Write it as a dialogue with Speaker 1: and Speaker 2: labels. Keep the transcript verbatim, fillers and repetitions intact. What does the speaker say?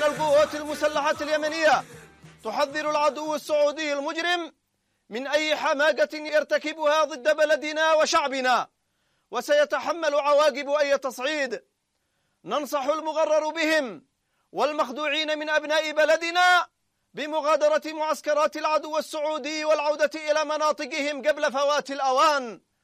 Speaker 1: القوات المسلحة اليمنية تحذر العدو السعودي المجرم من أي حماقة يرتكبها ضد بلدنا وشعبنا، وسيتحمل عواقب أي تصعيد. ننصح المغرر بهم والمخدوعين من أبناء بلدنا بمغادرة معسكرات العدو السعودي والعودة إلى مناطقهم قبل فوات الأوان.